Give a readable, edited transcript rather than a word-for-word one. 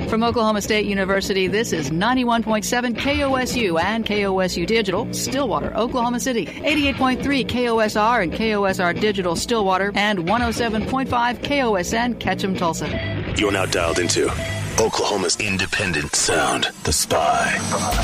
From Oklahoma State University, this is 91.7 KOSU and KOSU Digital, Stillwater, Oklahoma City, 88.3 KOSR and KOSR Digital, Stillwater, and 107.5 KOSN, Ketchum, Tulsa. You're now dialed into Oklahoma's independent sound, The Spy.